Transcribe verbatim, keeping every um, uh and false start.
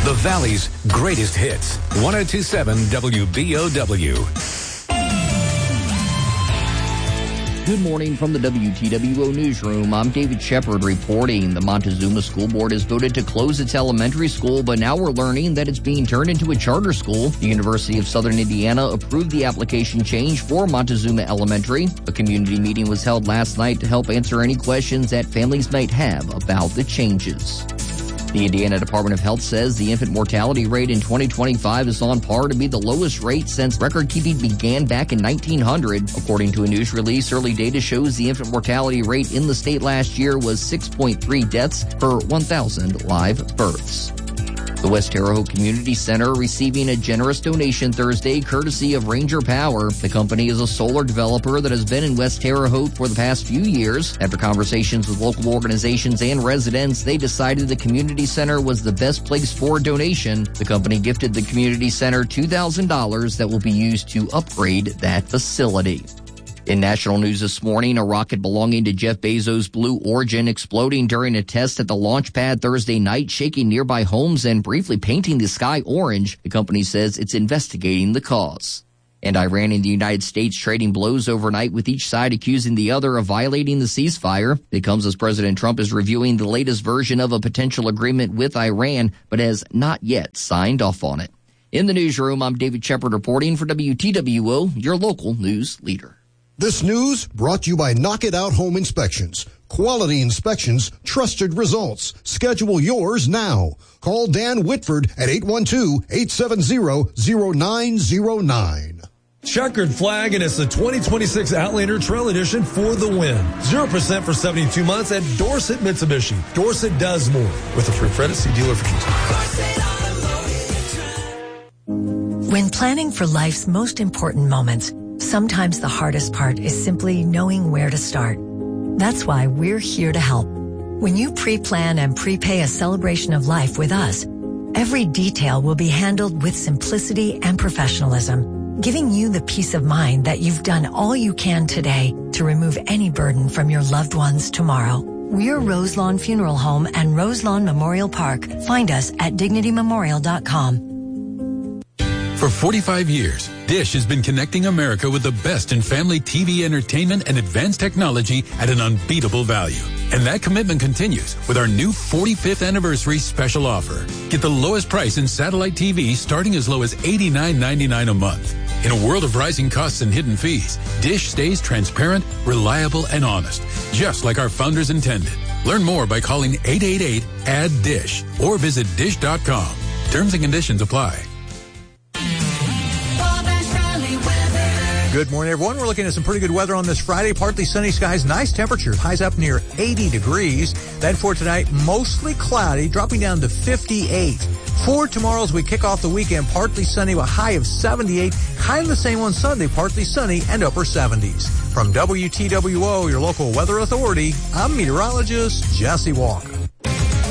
the Valley's greatest hits. one oh two point seven W B O W. Good morning from the W T W O Newsroom. I'm David Shepard reporting. The Montezuma School Board has voted to close its elementary school, but now we're learning that it's being turned into a charter school. The University of Southern Indiana approved the application change for Montezuma Elementary. A community meeting was held last night to help answer any questions that families might have about the changes. The Indiana Department of Health says the infant mortality rate in twenty twenty-five is on par to be the lowest rate since record keeping began back in nineteen hundred. According to a news release, early data shows the infant mortality rate in the state last year was six point three deaths per one thousand live births. The West Terre Haute Community Center receiving a generous donation Thursday courtesy of Ranger Power. The company is a solar developer that has been in West Terre Haute for the past few years. After conversations with local organizations and residents, they decided the community center was the best place for a donation. The company gifted the community center two thousand dollars that will be used to upgrade that facility. In national news this morning, a rocket belonging to Jeff Bezos' Blue Origin exploding during a test at the launch pad Thursday night, shaking nearby homes and briefly painting the sky orange. The company says it's investigating the cause. And Iran and the United States trading blows overnight, with each side accusing the other of violating the ceasefire. It comes as President Trump is reviewing the latest version of a potential agreement with Iran, but has not yet signed off on it. In the newsroom, I'm David Shepard reporting for W T W O, your local news leader. This news brought to you by Knock It Out Home Inspections. Quality inspections, trusted results. Schedule yours now. Call Dan Whitford at eight one two, eight seven zero, zero nine zero nine. Checkered flag, and it's the twenty twenty-six Outlander Trail Edition for the win. zero percent for seventy-two months at Dorset Mitsubishi. Dorset does more. With a free credit, see dealer for details. When planning for life's most important moments, sometimes the hardest part is simply knowing where to start. That's why we're here to help. When you pre-plan and prepay a celebration of life with us, every detail will be handled with simplicity and professionalism, giving you the peace of mind that you've done all you can today to remove any burden from your loved ones tomorrow. We're Roselawn Funeral Home and Roselawn Memorial Park. Find us at dignity memorial dot com. For forty-five years, Dish has been connecting America with the best in family T V entertainment and advanced technology at an unbeatable value. And that commitment continues with our new forty-fifth anniversary special offer. Get the lowest price in satellite T V starting as low as eighty-nine ninety-nine a month. In a world of rising costs and hidden fees, Dish stays transparent, reliable, and honest, just like our founders intended. Learn more by calling eight eight eight, A D D I S H or visit dish dot com. Terms and conditions apply. Good morning, everyone. We're looking at some pretty good weather on this Friday. Partly sunny skies, nice temperatures, highs up near eighty degrees. Then for tonight, mostly cloudy, dropping down to fifty-eight. For tomorrow, as we kick off the weekend, partly sunny with a high of seventy-eight. Kind of the same on Sunday, partly sunny and upper seventies. From W T W O, your local weather authority, I'm meteorologist Jesse Walker.